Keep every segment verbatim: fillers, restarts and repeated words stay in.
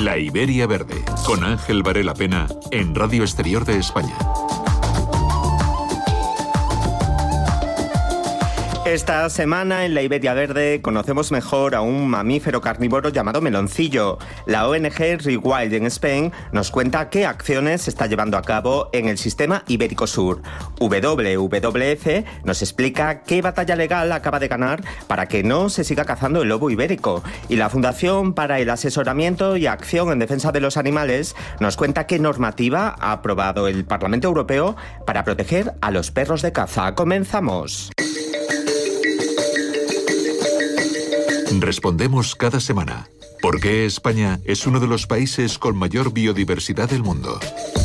La Iberia Verde, con Ángel Varela Pena, en Radio Exterior de España. Esta semana en la Iberia Verde conocemos mejor a un mamífero carnívoro llamado meloncillo. La O N G Rewild en Spain nos cuenta qué acciones se está llevando a cabo en el sistema Ibérico Sur. W W F nos explica qué batalla legal acaba de ganar para que no se siga cazando el lobo ibérico. Y la Fundación para el Asesoramiento y Acción en Defensa de los Animales nos cuenta qué normativa ha aprobado el Parlamento Europeo para proteger a los perros de caza. ¡Comenzamos! Respondemos cada semana. ¿Por qué España es uno de los países con mayor biodiversidad del mundo?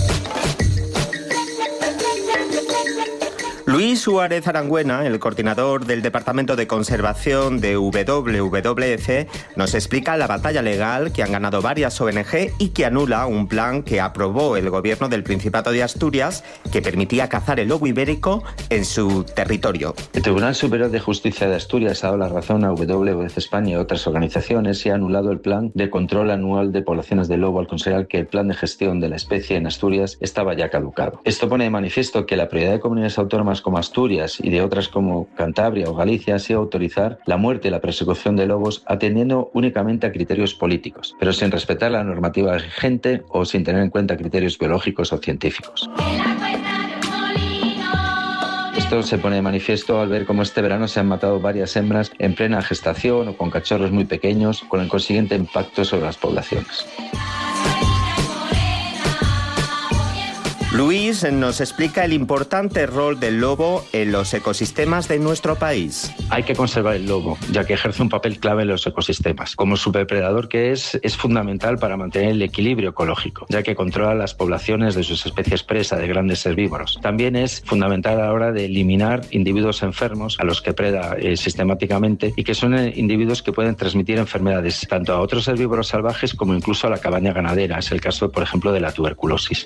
Luis Suárez Arangüena, el coordinador del Departamento de Conservación de W W F, nos explica la batalla legal que han ganado varias O N G y que anula un plan que aprobó el gobierno del Principado de Asturias que permitía cazar el lobo ibérico en su territorio. El Tribunal Superior de Justicia de Asturias ha dado la razón a W W F España y otras organizaciones y ha anulado el plan de control anual de poblaciones de lobo al considerar que el plan de gestión de la especie en Asturias estaba ya caducado. Esto pone de manifiesto que la prioridad de comunidades autónomas como Asturias y de otras como Cantabria o Galicia ha sido autorizar la muerte y la persecución de lobos atendiendo únicamente a criterios políticos, pero sin respetar la normativa vigente o sin tener en cuenta criterios biológicos o científicos. Esto se pone de manifiesto al ver cómo este verano se han matado varias hembras en plena gestación o con cachorros muy pequeños, con el consiguiente impacto sobre las poblaciones. Luis nos explica el importante rol del lobo en los ecosistemas de nuestro país. Hay que conservar el lobo, ya que ejerce un papel clave en los ecosistemas. Como superdepredador que es, es fundamental para mantener el equilibrio ecológico, ya que controla las poblaciones de sus especies presa de grandes herbívoros. También es fundamental a la hora de eliminar individuos enfermos a los que preda eh, sistemáticamente y que son eh, individuos que pueden transmitir enfermedades tanto a otros herbívoros salvajes como incluso a la cabaña ganadera. Es el caso, por ejemplo, de la tuberculosis.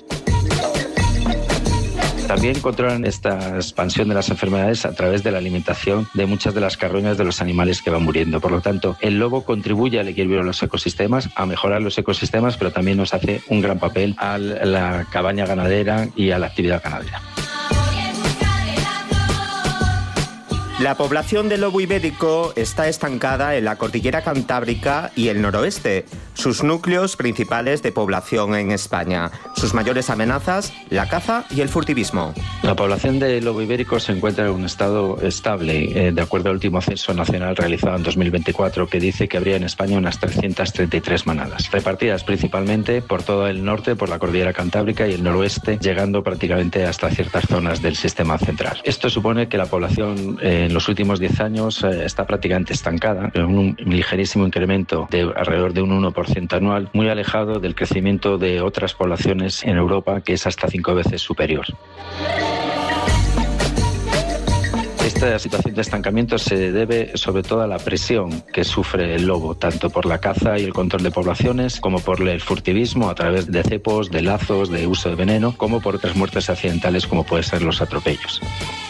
También controlan esta expansión de las enfermedades a través de la alimentación de muchas de las carroñas de los animales que van muriendo. Por lo tanto, el lobo contribuye al equilibrio de los ecosistemas, a mejorar los ecosistemas, pero también nos hace un gran papel a la cabaña ganadera y a la actividad ganadera. La población de lobo ibérico está estancada en la cordillera cantábrica y el noroeste, sus núcleos principales de población en España. Sus mayores amenazas, la caza y el furtivismo. La población de lobo ibérico se encuentra en un estado estable, eh, de acuerdo al último censo nacional realizado en dos mil veinticuatro, que dice que habría en España unas trescientas treinta y tres manadas, repartidas principalmente por todo el norte, por la cordillera cantábrica y el noroeste, llegando prácticamente hasta ciertas zonas del sistema central. Esto supone que la población eh, en los últimos diez años eh, está prácticamente estancada, con un ligerísimo incremento de alrededor de un uno por ciento anual, muy alejado del crecimiento de otras poblaciones en Europa, que es hasta cinco veces superior. Esta situación de estancamiento se debe sobre todo a la presión que sufre el lobo, tanto por la caza y el control de poblaciones, como por el furtivismo a través de cepos, de lazos, de uso de veneno, como por otras muertes accidentales como pueden ser los atropellos.